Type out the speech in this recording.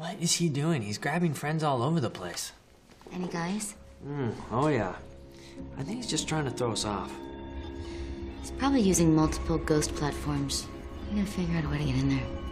What is he doing? He's grabbing friends all over the place. Any guys? Oh yeah. I think he's just trying to throw us off. He's probably using multiple ghost platforms. I'm gonna figure out a way to get in there.